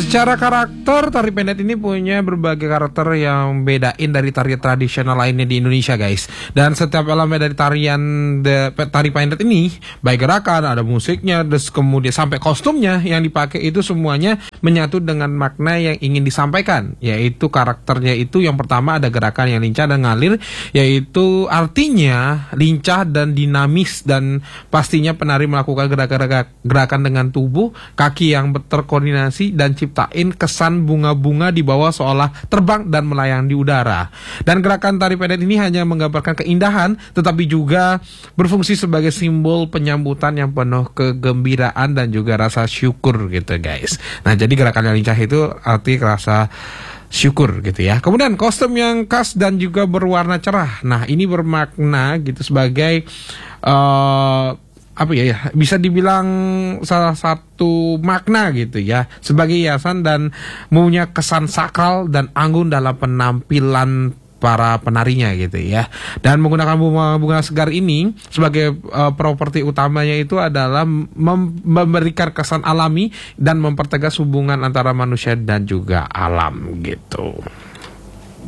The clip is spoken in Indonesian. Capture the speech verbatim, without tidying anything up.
Secara karakter, tari pendek ini punya berbagai karakter yang bedain dari tari tradisional lainnya di Indonesia, guys. Dan setiap elemen dari tarian the, tari pendek ini, baik gerakan, ada musiknya, terus kemudian sampai kostumnya yang dipakai itu semuanya menyatu dengan makna yang ingin disampaikan, yaitu karakternya itu yang pertama ada gerakan yang lincah dan ngalir, yaitu artinya lincah dan dinamis, dan pastinya penari melakukan gerakan-gerakan dengan tubuh, kaki yang terkoordinasi dan ciptain kesan bunga-bunga di bawah seolah terbang dan melayang di udara. Dan gerakan tari pendek ini hanya menggambarkan keindahan, tetapi juga berfungsi sebagai simbol penyambutan yang penuh kegembiraan dan juga rasa syukur gitu, guys. Nah, jadi gerakan yang lincah itu arti rasa syukur gitu ya. Kemudian kostum yang khas dan juga berwarna cerah. Nah, ini bermakna gitu sebagai uh, apa ya, ya bisa dibilang salah satu makna gitu ya, sebagai hiasan dan punya kesan sakral dan anggun dalam penampilan para penarinya gitu ya. Dan menggunakan bunga-bunga segar ini sebagai uh, properti utamanya itu adalah mem- memberikan kesan alami dan mempertegas hubungan antara manusia dan juga alam gitu.